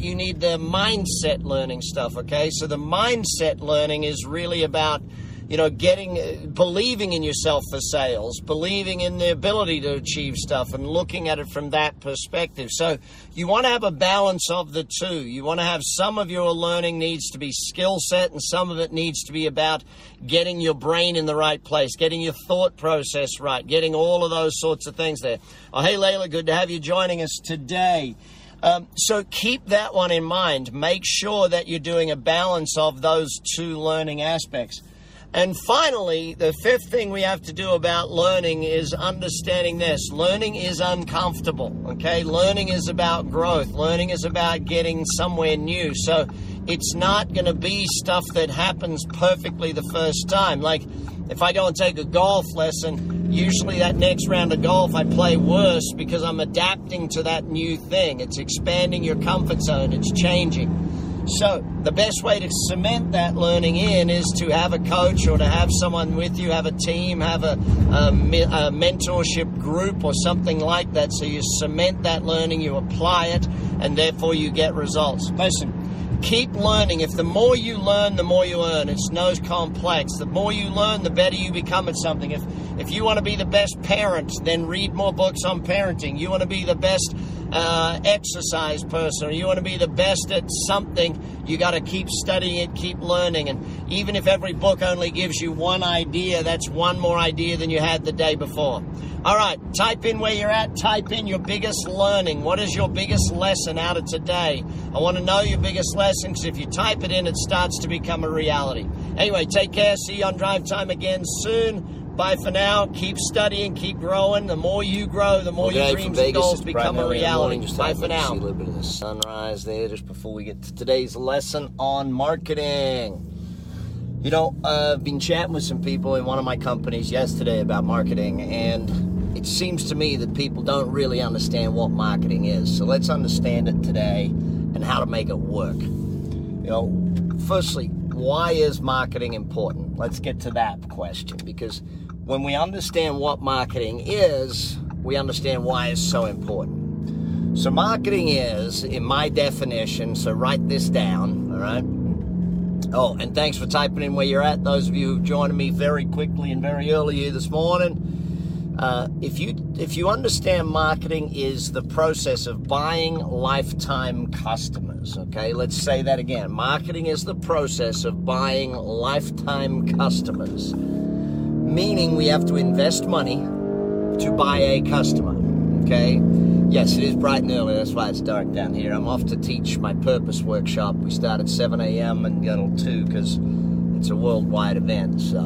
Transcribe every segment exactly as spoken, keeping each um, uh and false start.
you need the mindset learning stuff, okay? So the mindset learning is really about, you know, getting, believing in yourself for sales, believing in the ability to achieve stuff and looking at it from that perspective. So you want to have a balance of the two. You want to have some of your learning needs to be skill set and some of it needs to be about getting your brain in the right place, getting your thought process right, getting all of those sorts of things there. Oh, hey, Layla, good to have you joining us today. Um, so keep that one in mind. Make sure that you're doing a balance of those two learning aspects. And finally, the fifth thing we have to do about learning is understanding this. Learning is uncomfortable, okay? Learning is about growth. Learning is about getting somewhere new. So it's not going to be stuff that happens perfectly the first time. Like if I go and take a golf lesson, usually that next round of golf I play worse because I'm adapting to that new thing. It's expanding your comfort zone. It's changing. So the best way to cement that learning in is to have a coach or to have someone with you, have a team, have a, a, a mentorship group or something like that. So you cement that learning, you apply it, and therefore you get results. Listen, keep learning. If the more you learn, the more you earn. It's no complex. The more you learn, the better you become at something. If if you want to be the best parent, then read more books on parenting. You want to be the best uh, exercise person, or you want to be the best at something, you got to keep studying it, keep learning. And even if every book only gives you one idea, that's one more idea than you had the day before. All right, type in where you're at. Type in your biggest learning. What is your biggest lesson out of today? I want to know your biggest lesson, because if you type it in, it starts to become a reality. Anyway, take care. See you on Drive Time again soon. Bye for now. Keep studying. Keep growing. The more you grow, the more your dreams and goals become a reality. Bye for now. See a little bit of the sunrise there just before we get to today's lesson on marketing. You know, uh, I've been chatting with some people in one of my companies yesterday about marketing, and it seems to me that people don't really understand what marketing is. So let's understand it today and how to make it work. You know, firstly, why is marketing important? Let's get to that question, because when we understand what marketing is, we understand why it's so important. So marketing is, in my definition, so write this down, all right? Oh, and thanks for typing in where you're at. Those of you who've joined me very quickly and very early here this morning. Uh, if you if you understand marketing is the process of buying lifetime customers, okay? Let's say that again. Marketing is the process of buying lifetime customers, meaning we have to invest money to buy a customer, okay? Yes, it is bright and early. That's why it's dark down here. I'm off to teach my purpose workshop. We start at seven a.m. and go till two because it's a worldwide event. So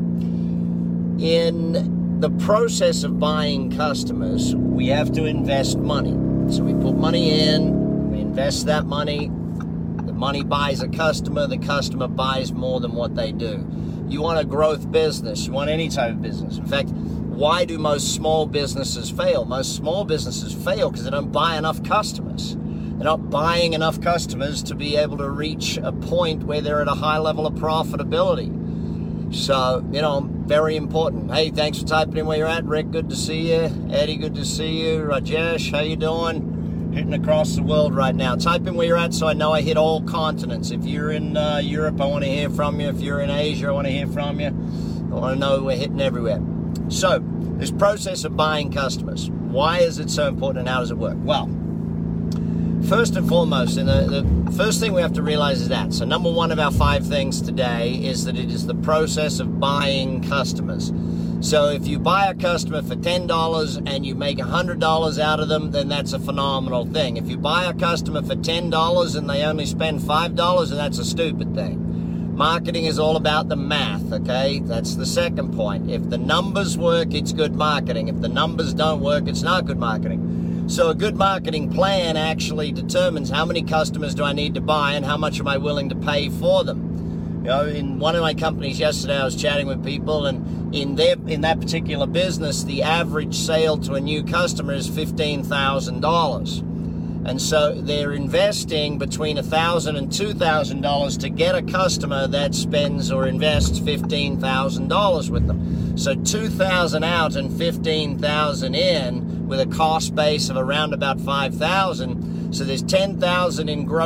in the process of buying customers, we have to invest money. So we put money in, we invest that money, the money buys a customer, the customer buys more than what they do. You want a growth business, you want any type of business. In fact, why do most small businesses fail? Most small businesses fail because they don't buy enough customers. They're not buying enough customers to be able to reach a point where they're at a high level of profitability. So, you know, very important. Hey, thanks for typing in where you're at. Rick, good to see you. Eddie, good to see you. Rajesh, how you doing? Hitting across the world right now. Type in where you're at so I know I hit all continents. If you're in uh, Europe, I want to hear from you. If you're in Asia, I want to hear from you. I want to know we're hitting everywhere. So, this process of buying customers, why is it so important and how does it work? Well, first and foremost, and the, the first thing we have to realize is that. So number one of our five things today is that it is the process of buying customers. So if you buy a customer for ten dollars and you make one hundred dollars out of them, then that's a phenomenal thing. If you buy a customer for ten dollars and they only spend five dollars, then that's a stupid thing. Marketing is all about the math, okay? That's the second point. If the numbers work, it's good marketing. If the numbers don't work, it's not good marketing. So a good marketing plan actually determines how many customers do I need to buy and how much am I willing to pay for them. You know, in one of my companies yesterday, I was chatting with people, and in their in that particular business, the average sale to a new customer is fifteen thousand dollars. And so they're investing between one thousand dollars and two thousand dollars to get a customer that spends or invests fifteen thousand dollars with them. So two thousand dollars out and fifteen thousand dollars in with a cost base of around about five thousand dollars. So there's ten thousand dollars in growth.